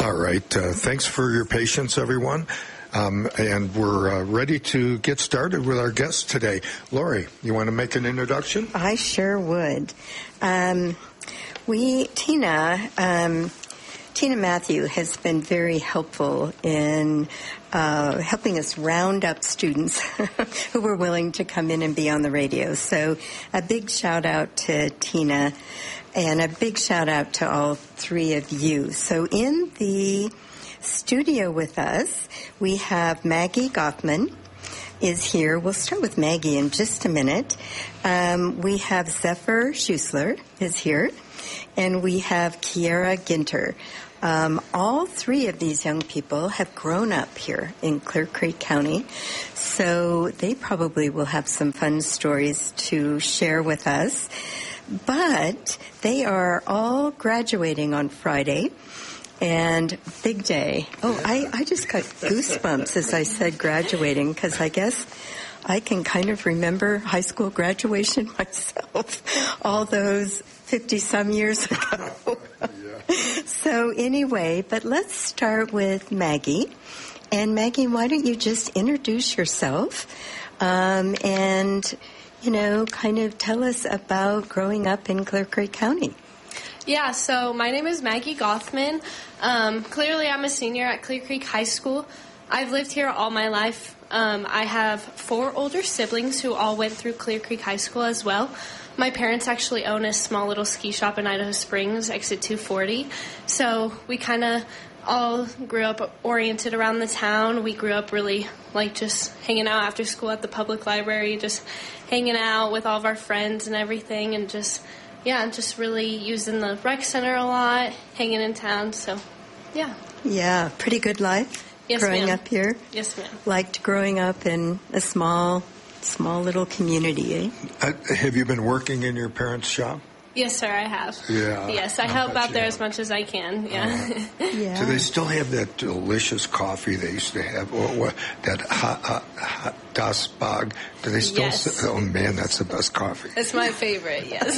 All right. Thanks for your patience, everyone. And we're ready to get started with our guest today. Lori, you want to make an introduction? I sure would. Tina Matthew has been very helpful in helping us round up students who were willing to come in and be on the radio. So a big shout out to Tina and a big shout out to all three of you. So in the studio with us, we have Maggie Gothman is here. We'll start with Maggie in just a minute. We have Zephyr Schusler is here, and we have Kiera Ginter. All three of these young people have grown up here in Clear Creek County, so they probably will have some fun stories to share with us. But they are all graduating on Friday, and big day. Oh, I just got goosebumps as I said graduating, because I guess I can kind of remember high school graduation myself, all those 50-some years ago. So anyway, but let's start with Maggie. And Maggie, why don't you just introduce yourself and, you know, kind of tell us about growing up in Clear Creek County. Yeah, so my name is Maggie Gothman. Clearly, I'm a senior at Clear Creek High School. I've lived here all my life. I have 4 older siblings who all went through Clear Creek High School as well. My parents actually own a small little ski shop in Idaho Springs, exit 240. So we kind of all grew up oriented around the town. We grew up really like just hanging out after school at the public library, just hanging out with all of our friends and everything, and just really using the rec center a lot, hanging in town. So, yeah. Yeah, pretty good life. Yes, growing ma'am. up here. Yes, ma'am. Liked growing up in a small little community, eh? Have you been working in your parents' shop? Yes, sir, I have. Yeah. Yes, I help out there as much as I can. Yeah. Yeah. So they still have that delicious coffee they used to have, or that hot Das Bog. Do they still? Yes. Oh man, that's the best coffee. It's my favorite. Yes.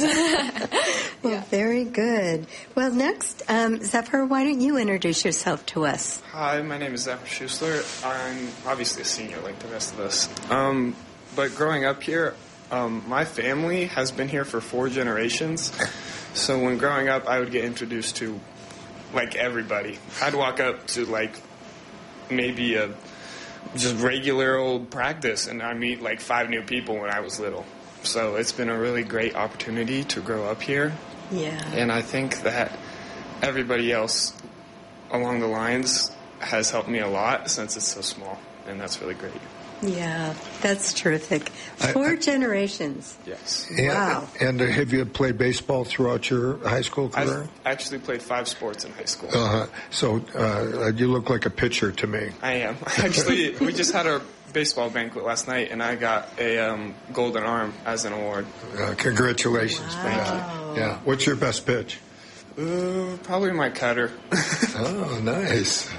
Well, Yeah. very good. Well, next, Zephyr, why don't you introduce yourself to us? Hi, my name is Zephyr Schusler. I'm obviously a senior like the rest of us. But growing up here, my family has been here for 4 generations. So when growing up, I would get introduced to, like, everybody. I'd walk up to, like, maybe a just regular old practice, and I'd meet, like, 5 new people when I was little. So it's been a really great opportunity to grow up here. Yeah. And I think that everybody else along the lines has helped me a lot since it's so small, and that's really great. Yeah, that's terrific. 4 generations. Yes. Wow. And have you played baseball throughout your high school career? I've actually played 5 sports in high school. So you look like a pitcher to me. I am. Actually, we just had our baseball banquet last night, and I got a golden arm as an award. Congratulations. Wow. Thank you. Yeah. What's your best pitch? Probably my cutter. Oh, nice.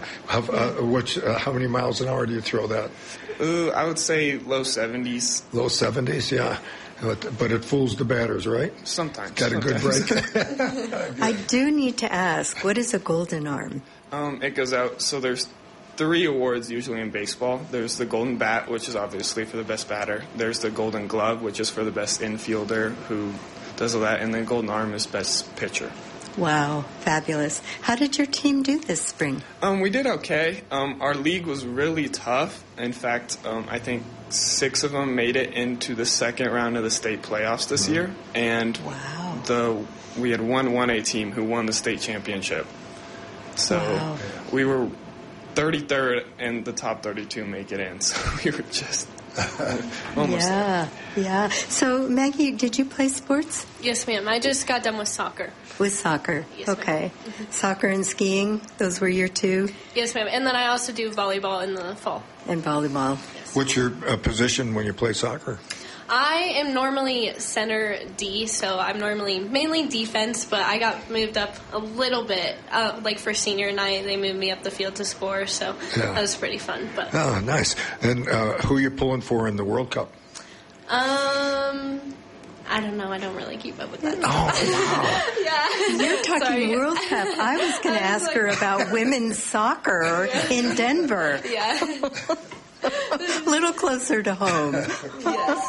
How many miles an hour do you throw that? I would say low 70s. Low 70s, yeah. But it fools the batters, right? Sometimes. Got a good break? I do need to ask, what is a golden arm? It goes out, so there's 3 awards usually in baseball. There's the Golden Bat, which is obviously for the best batter. There's the Golden Glove, which is for the best infielder who does all that. And then Golden Arm is best pitcher. Wow, fabulous. How did your team do this spring? We did okay. Our league was really tough. In fact, I think 6 of them made it into the second round of the state playoffs this year. And wow. We had one 1A team who won the state championship. So wow. We were 33rd, and the top 32 make it in. So we were just almost there. Yeah. So, Maggie, did you play sports? Yes, ma'am. I just got done with soccer. With soccer. Yes, okay. ma'am. Mm-hmm. Soccer and skiing, those were your 2? Yes, ma'am. And then I also do volleyball in the fall. And volleyball. Yes. What's your position when you play soccer? I am normally center D, so I'm normally mainly defense, but I got moved up a little bit. Like for senior night, they moved me up the field to score, so that was pretty fun. But oh, nice. And who are you pulling for in the World Cup? I don't know. I don't really keep up with that. Oh, Yeah. You're talking Sorry. World Cup. I was going to ask her about women's soccer in Denver. Yeah. A little closer to home. Yes.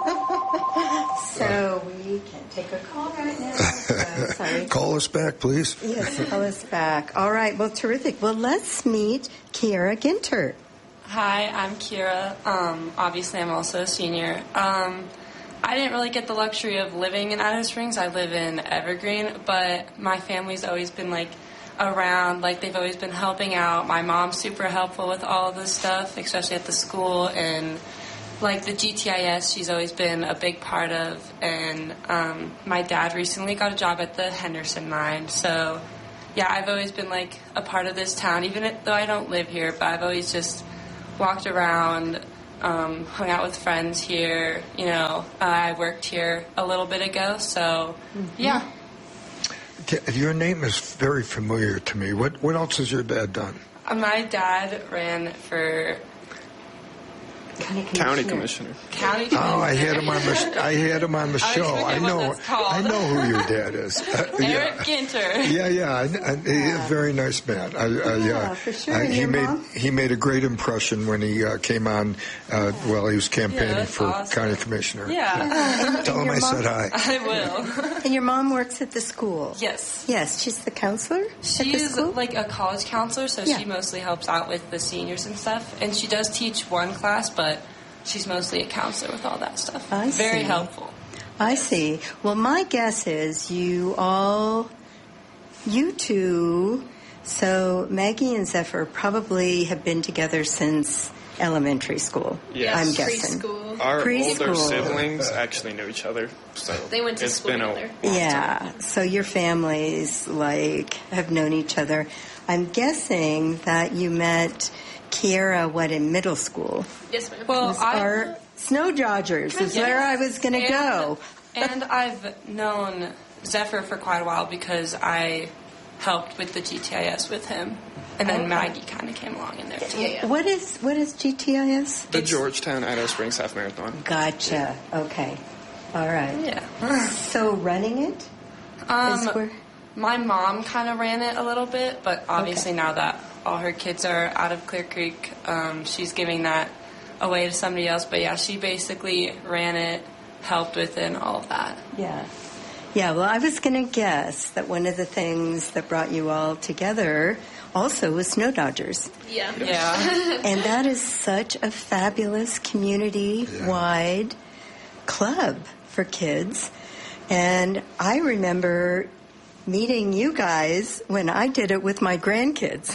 So we can take a call right now. So, sorry. Call us back, please. Yes, call us back. All right. Well, terrific. Well, let's meet Kiera Ginter. Hi, I'm Kira. Obviously, I'm also a senior. I didn't really get the luxury of living in Idaho Springs. I live in Evergreen, but my family's always been, like, around. Like, they've always been helping out. My mom's super helpful with all of this stuff, especially at the school. And, like, the GTIS, she's always been a big part of. And my dad recently got a job at the Henderson mine. So, yeah, I've always been, like, a part of this town, even though I don't live here. But I've always just walked around, hung out with friends here. You know, I worked here a little bit ago, so yeah. Your name is very familiar to me. What else has your dad done? My dad ran for County commissioner. county. Oh, I had him on the show. forget I what know. that's called. I know who your dad is. Eric Ginter. Yeah. He's a very nice man. Yeah, for sure. And your mom? He made a great impression when he came on. He was campaigning that's for awesome. county commissioner. Yeah. Tell him your I mom? said hi. I will. And your mom works at the school? Yes. Yes, she's the counselor at the She's school? like a college counselor, so Yeah. she mostly helps out with the seniors and stuff. And she does teach one class, but she's mostly a counselor with all that stuff. I Very see. helpful. I see. Well, my guess is you two, so Maggie and Zephyr probably have been together since elementary school. Yes. I'm guessing. Preschool. Our older Preschool. siblings actually knew each other, so They went to it's school been together. a long Yeah, time. so your families have known each other. I'm guessing that you met Kiera, in middle school? Yes, ma'am. Well, Our Snow Dodgers is where I was going to go. And I've known Zephyr for quite a while because I helped with the GTIS with him. And then Maggie kind of came along in there too. Yeah. What is GTIS? The Georgetown Idaho Springs Half Marathon. Gotcha. Okay. All right. Yeah. So running it is where... My mom kind of ran it a little bit, but obviously now that all her kids are out of Clear Creek, she's giving that away to somebody else. But yeah, she basically ran it, helped with it, and all of that. Yeah. Yeah, well, I was going to guess that one of the things that brought you all together also was Snow Dodgers. Yeah. Yeah. And that is such a fabulous community-wide club for kids. And I remember meeting you guys when I did it with my grandkids.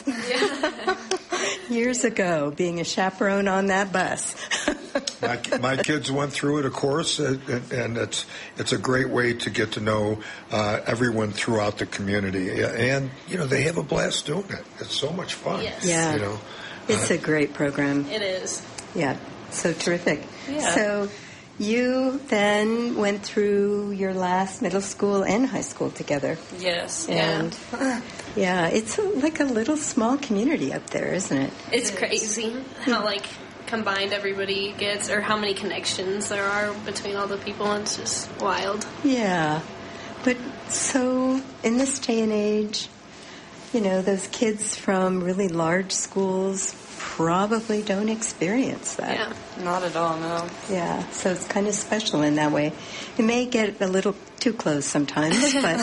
Years ago, being a chaperone on that bus. My kids went through it, of course, and it's a great way to get to know everyone throughout the community. And, they have a blast doing it. It's so much fun. Yes. Yeah. It's a great program. It is. Yeah, so terrific. Yeah. So you then went through your last middle school and high school together. Yes. And yeah, it's like a little small community up there, isn't it? It's crazy how combined everybody gets, or how many connections there are between all the people. It's just wild. Yeah. But so in this day and age, those kids from really large schools probably don't experience that. Yeah. Not at all, no. Yeah, so it's kind of special in that way. It may get a little too close sometimes, but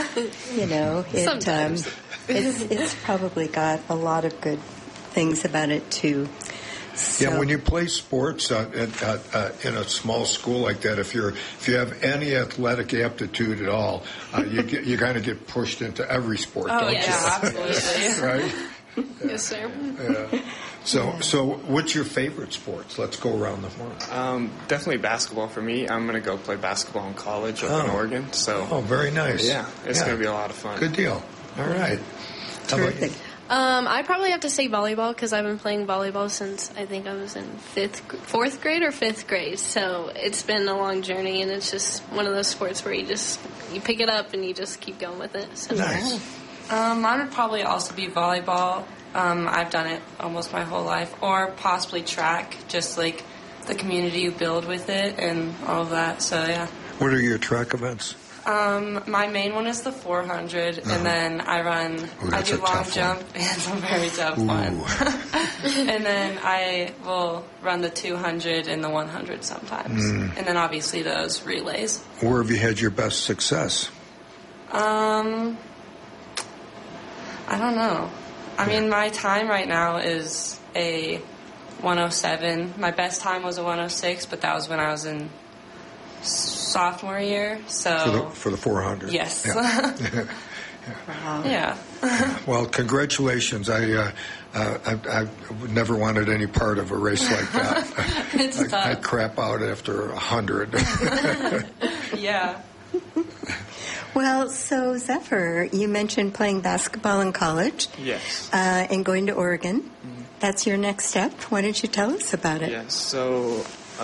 Sometimes. it's probably got a lot of good things about it too. So, Yeah, when you play sports in a small school like that, if you have any athletic aptitude at all, you kind of get pushed into every sport, Oh, don't yeah, you? absolutely. Right? Yes, sir. Yeah. So what's your favorite sports? Let's go around the horn. Definitely basketball for me. I'm going to go play basketball in college up in Oregon. So Oh, very nice. yeah, it's going to be a lot of fun. Good deal. All right. How about you? terrific. I probably have to say volleyball because I've been playing volleyball since I think I was in fourth grade or fifth grade. So it's been a long journey, and it's just one of those sports where you pick it up and you just keep going with it. So Nice. Mine would probably also be volleyball. I've done it almost my whole life. Or possibly track, just like the community you build with it and all of that. So, yeah. What are your track events? My main one is the 400, and then I that's do a long tough jump, and it's a very tough one. And then I will run the 200 and the 100 sometimes. And then obviously those relays. Where have you had your best success? I don't know. I mean, my time right now is a 107. My best time was a 106, but that was when I was in sophomore year. So For the 400? yes. Yeah. Wow. Yeah. Well, congratulations. I never wanted any part of a race like that. It's tough. I'd crap out after 100. Yeah. Well, so Zephyr, you mentioned playing basketball in college. Yes. And going to Oregon. That's your next step. Why don't you tell us about it? Yes. So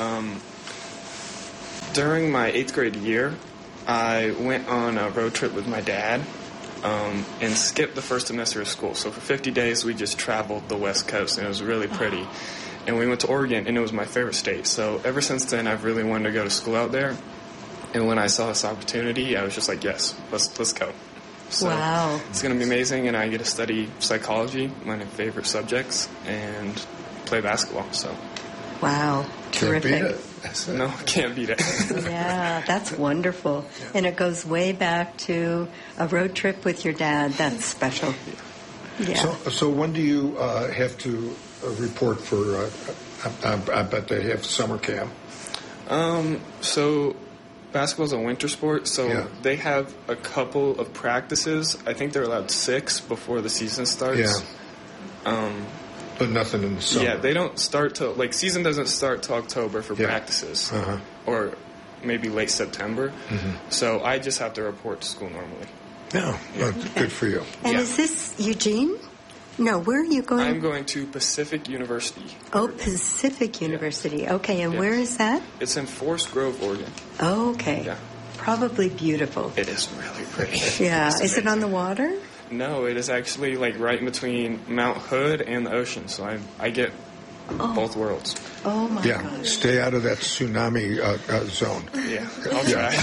during my 8th grade year, I went on a road trip with my dad and skipped the first semester of school. So for 50 days, we just traveled the West Coast, and it was really pretty. And we went to Oregon, and it was my favorite state. So ever since then, I've really wanted to go to school out there. And when I saw this opportunity, I was just like, yes, let's go. So Wow. It's going to be amazing, and I get to study psychology, one of my favorite subjects, and play basketball. So Wow. Can't Terrific. beat it. no, can't beat it. Yeah, that's wonderful. And it goes way back to a road trip with your dad. That's special. Yeah. So when do you have to report for, I bet they have summer camp. So basketball's a winter sport, so Yeah. they have a couple of practices. I think they're allowed 6 before the season starts. Yeah. But nothing in the summer. Yeah, they don't start till, season doesn't start till October for Yeah. practices. Uh-huh. Or maybe late September. So I just have to report to school normally. Yeah, well, good for you. And Yeah. is this Eugene? No, where are you going? I'm going to Pacific University. Oh, Pacific University. Okay, and Yeah. where is that? It's in Forest Grove, Oregon. Oh, okay. Yeah. Probably beautiful. It is really pretty. Yeah. It's Is it on the amazing. water? No, it is actually right in between Mount Hood and the ocean, so I get both worlds. Oh, my Yeah, gosh. stay out of that tsunami zone. Yeah, I'll try.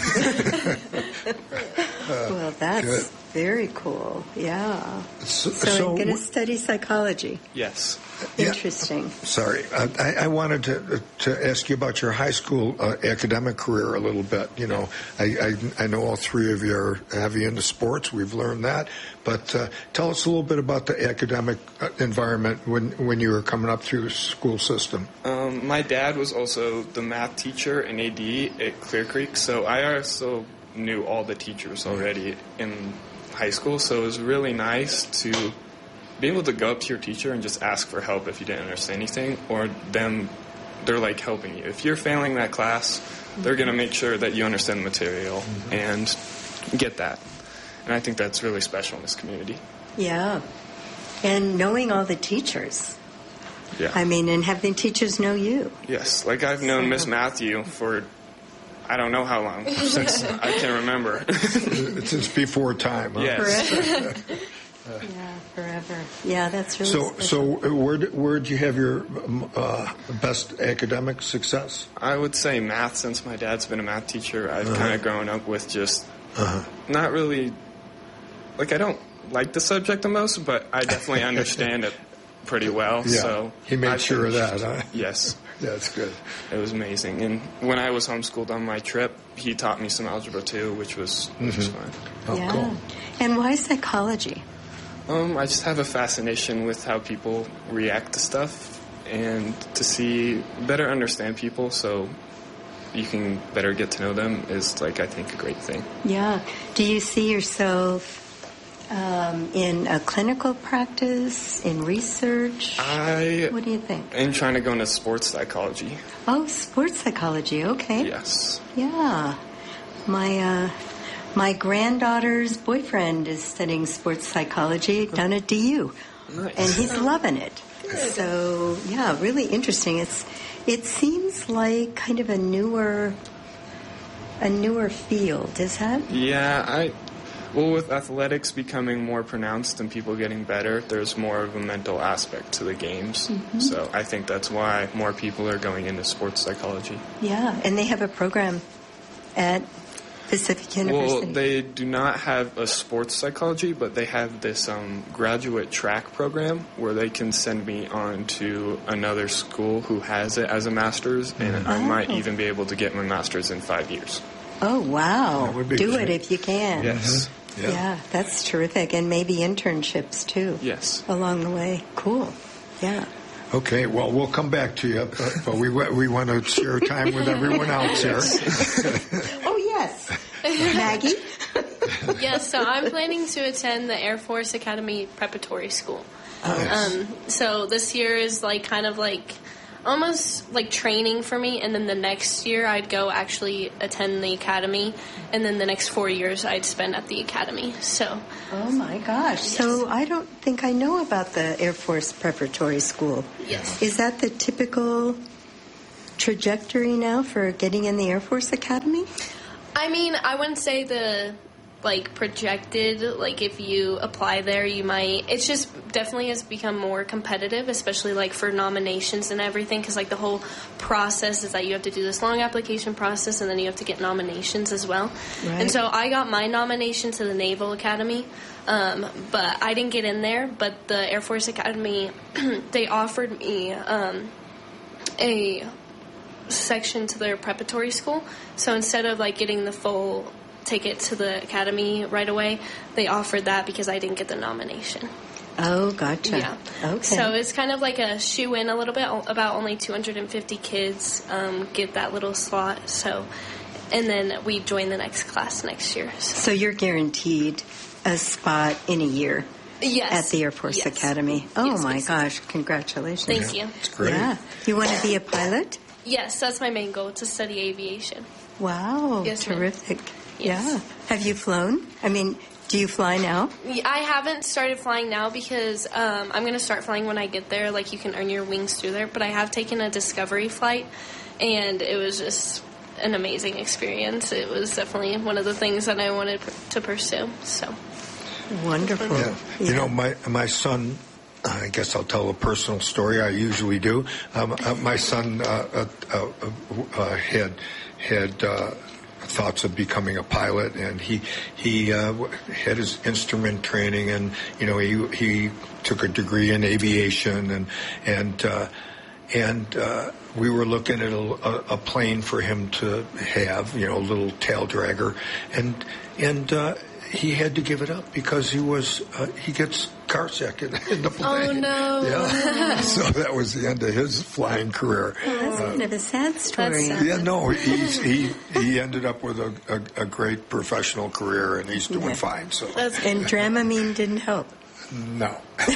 Well, that's good. very cool. Yeah. So, So I'm going to study psychology. Yes. Yeah. Interesting. Sorry, I wanted to ask you about your high school academic career a little bit. You know, I know all three of you are heavy into sports. We've learned that, but tell us a little bit about the academic environment when you were coming up through the school system. My dad was also the math teacher and AD at Clear Creek, so I also knew all the teachers already in high school, so it was really nice to be able to go up to your teacher and just ask for help if you didn't understand anything, or they're helping you. If you're failing that class, they're going to make sure that you understand the material and get that. And I think that's really special in this community. Yeah. And knowing all the teachers. Yeah. I mean, and having teachers know you. Yes. I've known Miss Matthew for I don't know how long, since I can remember. Since before time. Huh? Yes. Yeah, forever. Yeah, that's really So special. where'd you have your best academic success? I would say math, since my dad's been a math teacher. I've kind of grown up with just not really, I don't like the subject the most, but I definitely understand it pretty well. Yeah, So he made I sure of finished- that, huh? Yes. That's good. It was amazing. And when I was homeschooled on my trip, he taught me some algebra too, which was fun. Oh, yeah. cool. And why psychology? I just have a fascination with how people react to stuff and to better understand people so you can better get to know them is, I think, a great thing. Yeah. Do you see yourself in a clinical practice, in research? What do you think? I'm trying to go into sports psychology. Oh, sports psychology. Okay. Yes. Yeah. My granddaughter's boyfriend is studying sports psychology down at DU. Nice. And he's loving it. So, yeah, really interesting. It seems like kind of a newer field, is that? Yeah, with athletics becoming more pronounced and people getting better, there's more of a mental aspect to the games. So I think that's why more people are going into sports psychology. Yeah, and they have a program at Pacific University? Well, they do not have a sports psychology, but they have this graduate track program where they can send me on to another school who has it as a master's, and I might even be able to get my master's in 5 years. Oh, wow. That would be Do great. it if you can. Yes. Yeah, that's terrific. And maybe internships, too. Yes. Along the way. Cool. Yeah. Okay, well, we'll come back to you, but we want to share time with everyone else here. Oh, yes. Maggie? Yes, so I'm planning to attend the Air Force Academy Preparatory School. So this year is kind of almost like training for me, and then the next year I'd go actually attend the academy, and then the next 4 years I'd spend at the academy. So, Oh, my gosh. So I don't think I know about the Air Force Preparatory School. yes. Is that the typical trajectory now for getting in the Air Force Academy? I mean, I wouldn't say the projected, if you apply there, you might, it's just definitely has become more competitive, especially for nominations and everything, because the whole process is that you have to do this long application process, and then you have to get nominations as well. Right. And so I got my nomination to the Naval Academy, but I didn't get in there. But the Air Force Academy, they offered me a section to their preparatory school. So instead of getting the full ticket to the academy right away, they offered that because I didn't get the nomination. Oh, gotcha. Yeah. Okay. So it's kind of like a shoe-in a little bit. About only 250 kids get that little slot. So, and then we join the next class next year. So you're guaranteed a spot in a year Yes. at the Air Force Yes. Academy. Oh, Yes, my basically. gosh. Congratulations. Thank you. It's great. Yeah. You want to be a pilot? Yes, that's my main goal, to study aviation. Wow. Yes, ma'am. Terrific. Yes. Yeah. Have you flown? I mean, do you fly now? I haven't started flying now because I'm going to start flying when I get there. You can earn your wings through there. But I have taken a discovery flight, and it was just an amazing experience. It was definitely one of the things that I wanted to pursue. So Wonderful. Yeah. You know, my son, I guess I'll tell a personal story. I usually do. My son had thoughts of becoming a pilot, and he had his instrument training, and he took a degree in aviation, and we were looking at a plane for him to have, a little tail dragger, and he had to give it up because he gets car sick in the plane. Oh, no. Yeah. So that was the end of his flying career. That's kind of a sad story. That's sad. Yeah, no, he ended up with a great professional career, and he's doing fine. So And Dramamine didn't help. no.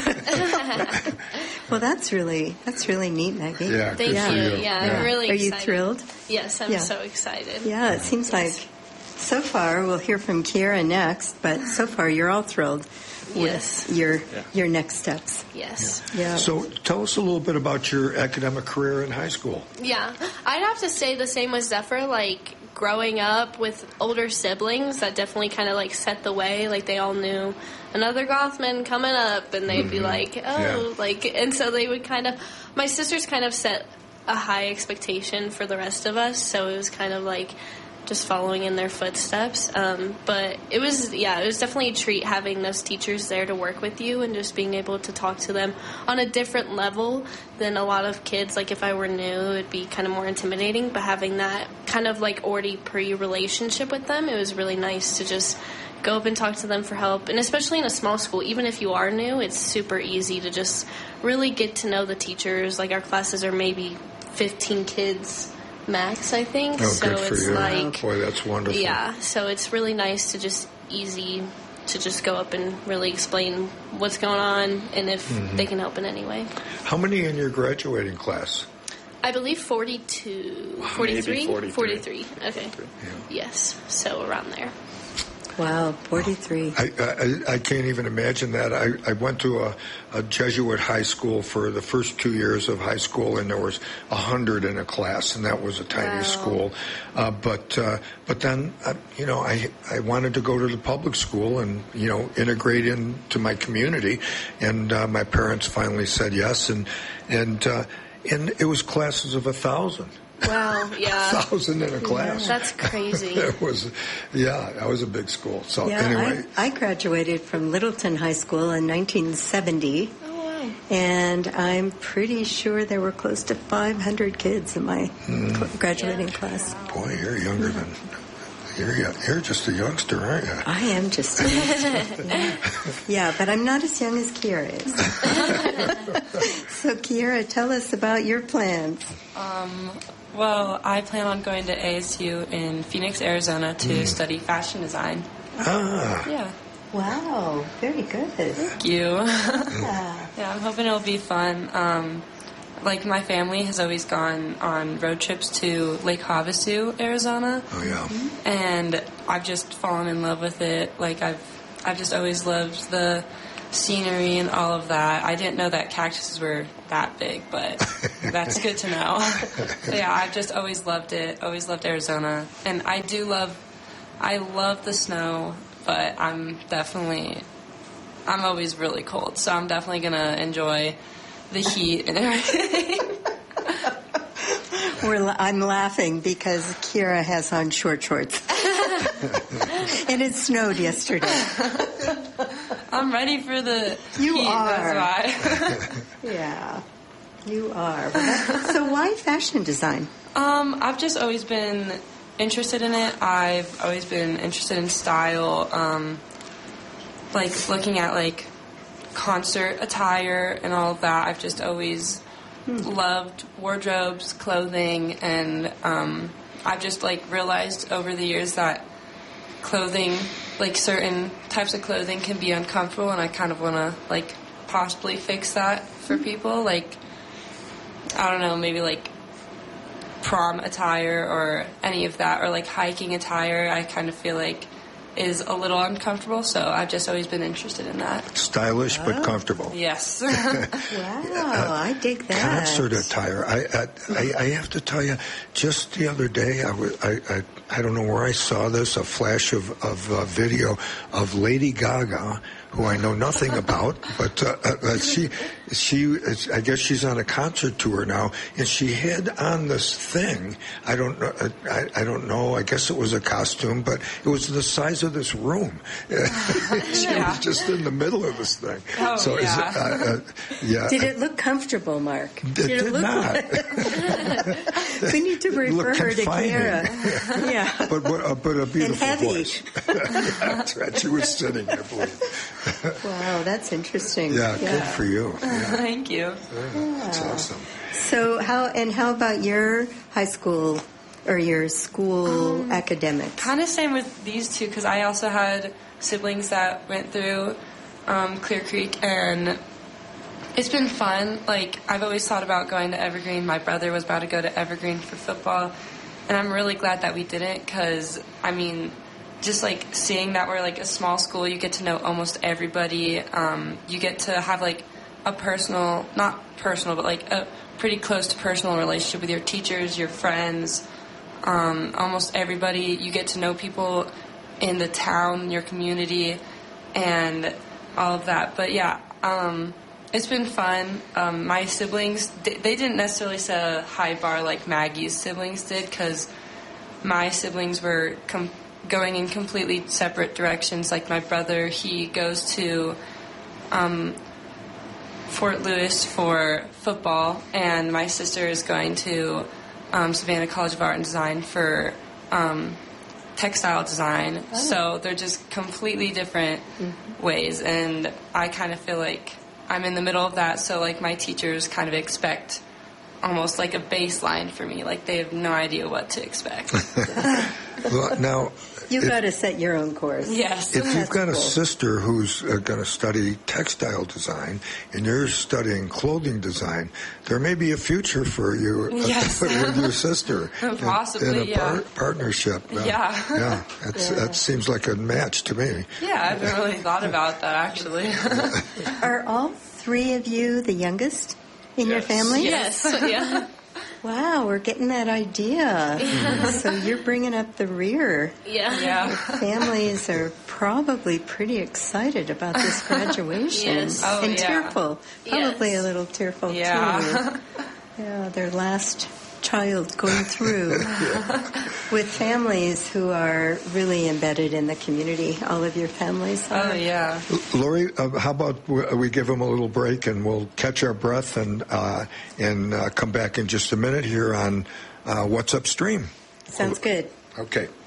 Well, that's really neat, Maggie. Yeah, thank good for you. you. Yeah, I'm really Are you excited. thrilled? Yes, I'm Yeah. so excited. Yeah, it seems like so far, we'll hear from Kiera next, but so far you're all thrilled Yes. with your next steps. Yes. Yeah. So tell us a little bit about your academic career in high school. Yeah, I'd have to say the same with Zephyr. Growing up with older siblings, that definitely kind of set the way. They all knew another Gothman coming up, and they'd be and so they would my sisters kind of set a high expectation for the rest of us, so it was kind of just following in their footsteps. But it was definitely a treat having those teachers there to work with you and just being able to talk to them on a different level than a lot of kids. If I were new, it'd be kind of more intimidating, but having that kind of already pre-relationship with them, it was really nice to just go up and talk to them for help. And especially in a small school, even if you are new, it's super easy to just really get to know the teachers. Our classes are maybe 15 kids max, I think. Oh, so good for it's you. Boy, that's wonderful. yeah, so it's really nice to just go up and really explain what's going on and if they can help in any way. How many in your graduating class? I believe 42, Maybe 43? 43. 43, okay. Yes, so around there. Wow, 43. I can't even imagine that. I went to a Jesuit high school for the first 2 years of high school, and there was 100 in a class, and that was a tiny Wow. school. But then, I wanted to go to the public school and, integrate into my community, and my parents finally said yes, and it was classes of 1,000. Wow, yeah. 1,000 in a class. That's crazy. It was, that was a big school. So Yeah, anyway. I graduated from Littleton High School in 1970. Oh, wow. And I'm pretty sure there were close to 500 kids in my graduating class. Boy, you're younger than... You're just a youngster, aren't you? I am just a youngster. Yeah, but I'm not as young as Kiera is. So, Kiera, tell us about your plans. Well, I plan on going to ASU in Phoenix, Arizona to study fashion design. Ah. Yeah. Wow, very good. Thank you. Yeah. Yeah, I'm hoping it'll be fun. Like, my family has always gone on road trips to Lake Havasu, Arizona. Oh, yeah. And I've just fallen in love with it. Like, I've just always loved the scenery and all of that. I didn't know that cactuses were that big, but that's good to know. So, yeah, I've just always loved it. Always loved Arizona. And I love the snow, but I'm always really cold. So I'm definitely going to enjoy the heat and everything. I'm laughing because Kiera has on short shorts. And it snowed yesterday. I'm ready for the You heat, are. that's why. Yeah, you are. So why fashion design? I've just always been interested in it. I've always been interested in style, like looking at like concert attire and all of that. I've just always loved wardrobes, clothing, and I've just like realized over the years that clothing, like certain types of clothing, can be uncomfortable, and I kind of want to like possibly fix that for people. Like, I don't know, maybe like prom attire or any of that, or like hiking attire, I kind of feel like is a little uncomfortable, so I've just always been interested in that. Stylish but comfortable. Yes. Wow, I dig that. Concert attire. I have to tell you, just the other day, I don't know where I saw this, a flash of video of Lady Gaga, who I know nothing about, but she I guess she's on a concert tour now, and she had on this thing. I don't know. I guess it was a costume, but it was the size of this room. She was just in the middle of this thing. Oh, so yeah. Yeah. Did it look comfortable, Mark? It did look not. We need to refer her to confining. Kiera. Yeah. But a beautiful And heavy. voice. That's right. She was sitting, I believe. Wow, that's interesting. Yeah, good for you. Yeah. Thank you. That's awesome. So how about your high school or your school academics? Kind of same with these two, because I also had siblings that went through Clear Creek, and it's been fun. Like, I've always thought about going to Evergreen. My brother was about to go to Evergreen for football, and I'm really glad that we didn't, because, I mean, just like seeing that we're like a small school, you get to know almost everybody. You get to have like a personal, not personal, but like a pretty close to personal relationship with your teachers, your friends, almost everybody. You get to know people in the town, your community, and all of that. But yeah, it's been fun. My siblings, they didn't necessarily set a high bar like Maggie's siblings did, because my siblings were going in completely separate directions. Like, my brother, he goes to Fort Lewis for football, and my sister is going to Savannah College of Art and Design for textile design. Oh. So they're just completely different ways, and I kind of feel like I'm in the middle of that. So like, my teachers kind of expect almost like a baseline for me. Like, they have no idea what to expect. Well, now, You've got to set your own course. Yes. if you've got a cool. sister who's going to study textile design and you're studying clothing design, there may be a future for you Yes. with your sister. Possibly, in a yeah. Partnership. Yeah. Yeah, that seems like a match to me. Yeah, I haven't really thought about that, actually. Are all three of you the youngest in your family? Yes. Yeah. Wow, we're getting that idea. So you're bringing up the rear. Yeah. Yeah. Families are probably pretty excited about this graduation. Yes. Oh, and yeah. tearful. Probably Yes. a little tearful, Yeah. too. Yeah, their last child going through with families who are really embedded in the community. All of your families are. Oh, yeah. Lori, how about we give them a little break and we'll catch our breath and come back in just a minute here on What's Upstream. Sounds good. Okay.